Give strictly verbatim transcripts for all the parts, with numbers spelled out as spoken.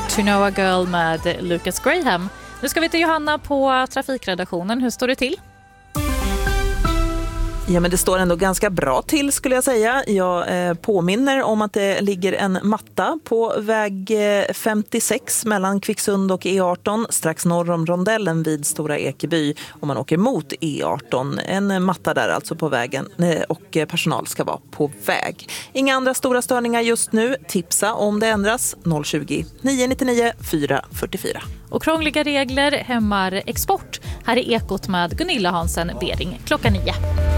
To Know a Girl med Lucas Graham. Nu ska vi till Johanna på trafikredaktionen. Hur står det till? Ja, men det står ändå ganska bra till skulle jag säga. Jag eh, påminner om att det ligger en matta på väg eh, femtiosex mellan Kvicksund och E arton strax norr om rondellen vid Stora Ekeby om man åker mot E arton. En matta där alltså på vägen eh, och personal ska vara på väg. Inga andra stora störningar just nu. Tipsa om det ändras noll tjugo, nio nittionio, fyra fyrtiofyra. Och krångliga regler hämmar export. Här är Ekot med Gunilla Hansen Bering klockan nio.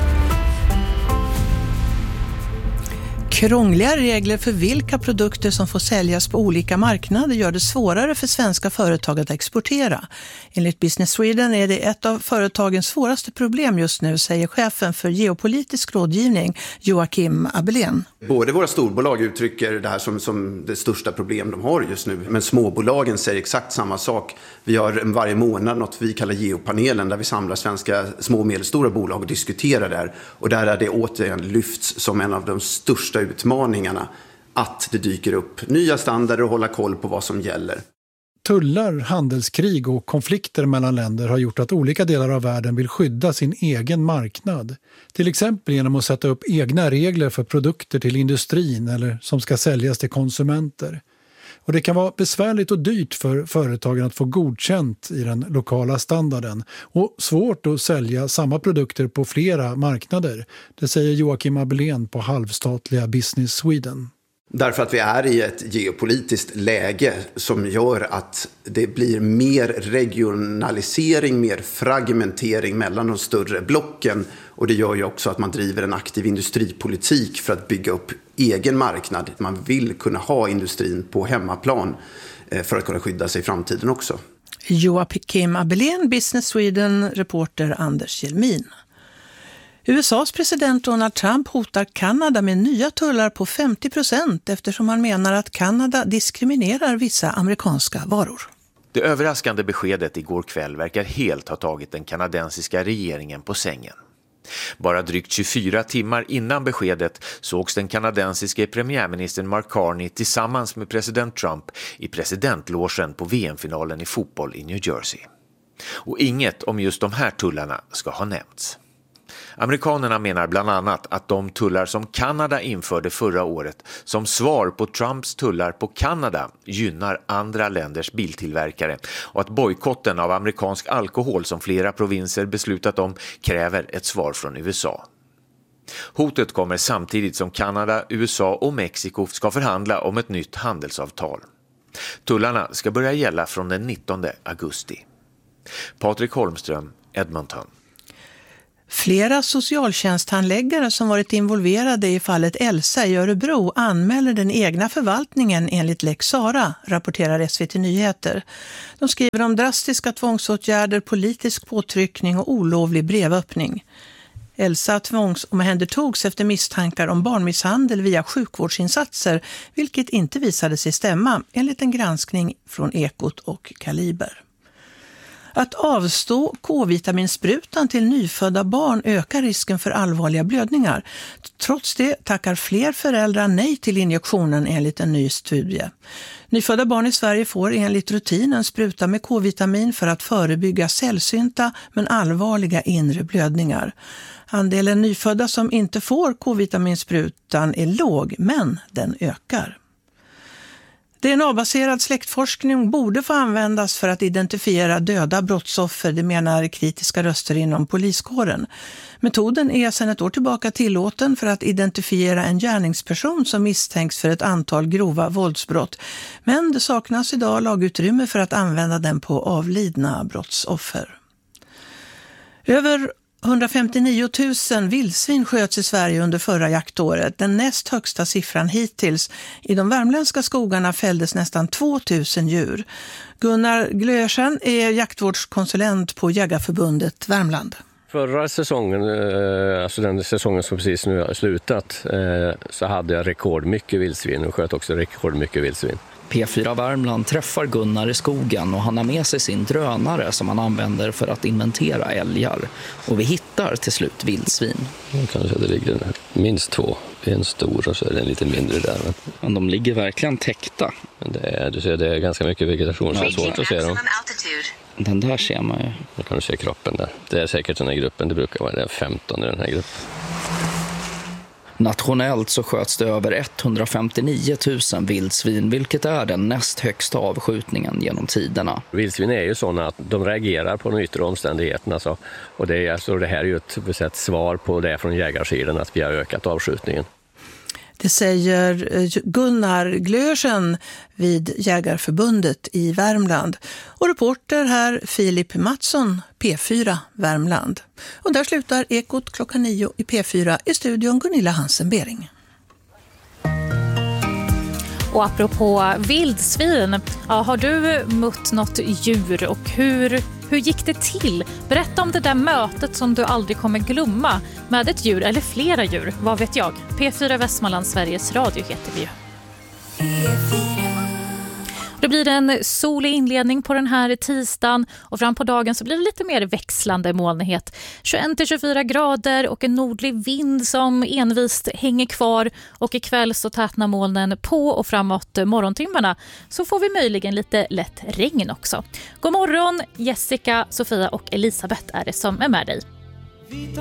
Krångliga regler för vilka produkter som får säljas på olika marknader gör det svårare för svenska företag att exportera. Enligt Business Sweden är det ett av företagens svåraste problem just nu, säger chefen för geopolitisk rådgivning Joakim Abelén. Både våra storbolag uttrycker det här som, som det största problem de har just nu, men småbolagen säger exakt samma sak. Vi har varje månad något vi kallar geopanelen där vi samlar svenska små och medelstora bolag och diskuterar det här. Och där är det återigen lyfts som en av de största utmaningarna att det dyker upp nya standarder och hålla koll på vad som gäller. Tullar, handelskrig och konflikter mellan länder har gjort att olika delar av världen vill skydda sin egen marknad. Till exempel genom att sätta upp egna regler för produkter till industrin eller som ska säljas till konsumenter. Och det kan vara besvärligt och dyrt för företagen att få godkänt i den lokala standarden och svårt att sälja samma produkter på flera marknader. Det säger Joakim Abelén på halvstatliga Business Sweden. Därför att vi är i ett geopolitiskt läge som gör att det blir mer regionalisering, mer fragmentering mellan de större blocken. Och det gör ju också att man driver en aktiv industripolitik för att bygga upp egen marknad. Man vill kunna ha industrin på hemmaplan för att kunna skydda sig i framtiden också. Joakim Abelén, Business Sweden, reporter Anders Jelmin. U S A:s president Donald Trump hotar Kanada med nya tullar på femtio procent eftersom han menar att Kanada diskriminerar vissa amerikanska varor. Det överraskande beskedet igår kväll verkar helt ha tagit den kanadensiska regeringen på sängen. Bara drygt tjugofyra timmar innan beskedet sågs den kanadensiske premiärministern Mark Carney tillsammans med president Trump i presidentlogen på V M-finalen i fotboll i New Jersey. Och inget om just de här tullarna ska ha nämnts. Amerikanerna menar bland annat att de tullar som Kanada införde förra året som svar på Trumps tullar på Kanada gynnar andra länders biltillverkare och att bojkotten av amerikansk alkohol som flera provinser beslutat om kräver ett svar från U S A. Hotet kommer samtidigt som Kanada, U S A och Mexiko ska förhandla om ett nytt handelsavtal. Tullarna ska börja gälla från den nittonde augusti. Patrik Holmström, Edmonton. Flera socialtjänsthandläggare som varit involverade i fallet Elsa i Örebro anmäler den egna förvaltningen enligt Lex Sara, rapporterar S V T Nyheter. De skriver om drastiska tvångsåtgärder, politisk påtryckning och olovlig brevöppning. Elsa tvångsomhändertogs efter misstankar om barnmisshandel via sjukvårdsinsatser, vilket inte visade sig stämma enligt en granskning från Ekot och Kaliber. Att avstå K-vitaminsprutan till nyfödda barn ökar risken för allvarliga blödningar. Trots det tackar fler föräldrar nej till injektionen enligt en ny studie. Nyfödda barn i Sverige får enligt rutinen spruta med K-vitamin för att förebygga sällsynta men allvarliga inre blödningar. Andelen nyfödda som inte får K-vitaminsprutan är låg, men den ökar. D N A-baserad släktforskning borde få användas för att identifiera döda brottsoffer, det menar kritiska röster inom poliskåren. Metoden är sedan ett år tillbaka tillåten för att identifiera en gärningsperson som misstänks för ett antal grova våldsbrott. Men det saknas idag lagutrymme för att använda den på avlidna brottsoffer. Över hundrafemtionio tusen vildsvin sköts i Sverige under förra jaktåret, den näst högsta siffran hittills. I de värmländska skogarna fälldes nästan två tusen djur. Gunnar Glöschen är jaktvårdskonsulent på Jägarförbundet Värmland. Förra säsongen, alltså den säsongen som precis nu har slutat, så hade jag rekordmycket vildsvin och sköt också rekordmycket vildsvin. P fyra Värmland träffar Gunnar i skogen och han har med sig sin drönare som han använder för att inventera älgar. Och vi hittar till slut vildsvin. Kanske det ligger minst två. En stor och så är det en lite mindre där. Men de ligger verkligen täckta. Men det är, du ser, det är ganska mycket vegetation så det är svårt att se dem. Den där ser man ju. Man kan se kroppen där. Det är säkert den här gruppen. Det brukar vara femton i den här gruppen. Nationellt så sköts det över etthundrafemtionio tusen vildsvin, vilket är den näst högsta avskjutningen genom tiderna. Vildsvin är ju sådana att de reagerar på de yttre omständigheterna. Alltså. Och det, är, alltså, det här är ju ett, ett svar på det från jägarsidan att vi har ökat avskjutningen. Det säger Gunnar Glösen vid Jägarförbundet i Värmland. Och reporter här Filip Mattsson, P fyra Värmland. Och där slutar Ekot klockan nio i P fyra i studion Gunilla Hansen-Bering. Och apropå vildsvin, ja, har du mött något djur och hur, hur gick det till? Berätta om det där mötet som du aldrig kommer glömma med ett djur eller flera djur, vad vet jag? P fyra Västmanland, Sveriges Radio heter vi ju. Det blir en solig inledning på den här tisdagen och fram på dagen så blir det lite mer växlande molnighet. tjugoett till tjugofyra grader och en nordlig vind som envist hänger kvar och ikväll så tätnar molnen på och framåt morgontimmarna så får vi möjligen lite lätt regn också. God morgon, Jessica, Sofia och Elisabeth är det som är med dig.